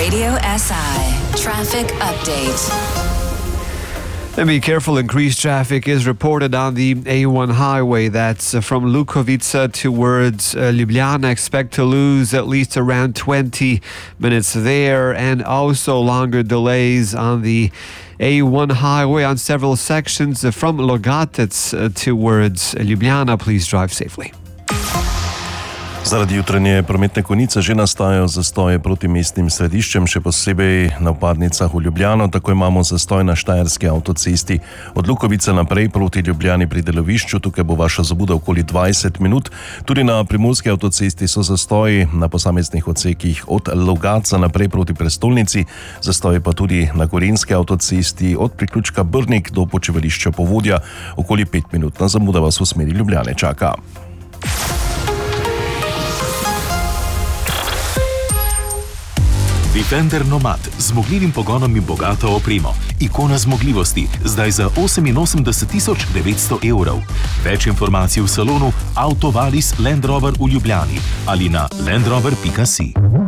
Radio SI Traffic Update. And be careful, increased traffic is reported on the A1 highway. That's from Lukovica towards Ljubljana. Expect to lose at least around 20 minutes there, and also longer delays on the A1 highway on several sections from Logatec towards Ljubljana. Please drive safely. Zaradi jutranje prometne konice že nastajajo zastoje proti mestnim središčem, še posebej na vpadnicah v Ljubljano. Tako imamo zastoj na Štajerski avtocesti od Lukovice naprej proti Ljubljani pri delovišču. Tukaj bo vaša zamuda okoli 20 minut. Tudi na Primorski avtocesti so zastoji na posameznih odsekih od Logatca naprej proti prestolnici. Zastoji pa tudi na Gorenjski avtocesti od priključka Brnik do počivališča Povodja. Okoli 5-minutna zamuda vas v smeri Ljubljane čaka. Defender Nomad z zmogljivim pogonom in bogato opremo. Ikona zmogljivosti, zdaj za 88.900 evrov. Več informacij v salonu Autovalis Land Rover v Ljubljani ali na landrover.si.